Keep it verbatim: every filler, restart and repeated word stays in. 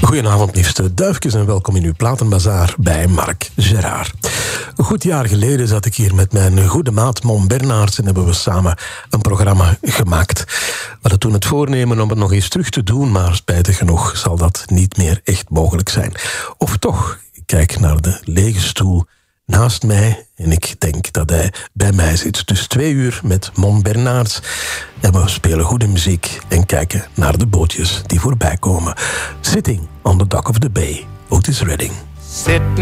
Goedenavond, liefste duifjes, en welkom in uw platenbazaar bij Marc Gérard. Een goed jaar geleden zat ik hier met mijn goede maat Mon Bernards en hebben we samen een programma gemaakt. We hadden toen het voornemen om het nog eens terug te doen, maar spijtig genoeg zal dat niet meer echt mogelijk zijn. Of toch, ik kijk naar de lege stoel naast mij en ik denk dat hij bij mij zit. Dus twee uur met Mon Bernards en we spelen goede muziek en kijken naar de bootjes die voorbij komen. Sitting on the dock of the bay, Otis Redding. Sitting